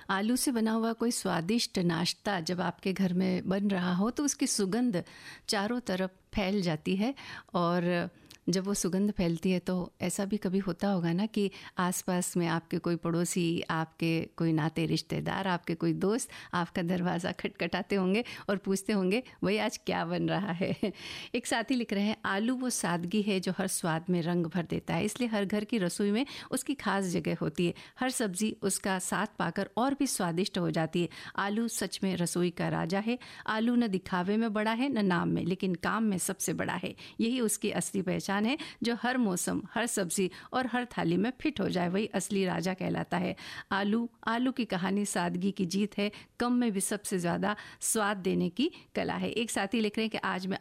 आलू से बना हुआ कोई स्वादिष्ट नाश्ता जब आपके घर में बन रहा हो तो उसकी सुगंध चारों तरफ फैल जाती है। और जब वो सुगंध फैलती है तो ऐसा भी कभी होता होगा ना कि आसपास में आपके कोई पड़ोसी, आपके कोई नाते रिश्तेदार, आपके कोई दोस्त आपका दरवाज़ा खटखटाते होंगे और पूछते होंगे भाई आज क्या बन रहा है। एक साथी लिख रहे हैं, आलू वो सादगी है जो हर स्वाद में रंग भर देता है, इसलिए हर घर की रसोई में उसकी खास जगह होती है। हर सब्जी उसका साथ पाकर और भी स्वादिष्ट हो जाती है। आलू सच में रसोई का राजा है। आलू न दिखावे में बड़ा है न नाम में, लेकिन काम में सबसे बड़ा है। यही उसकी असली पहचान है, जो हर मौसम, हर सब्जी और हर थाली में फिट हो जाए, वही असली राजा कहलाता है। आलू की कहानी सादगी की जीत है, कम में भी सबसे ज़्यादा स्वाद देने की कला है। एक साथी लिख रहे हैं कि आज मैं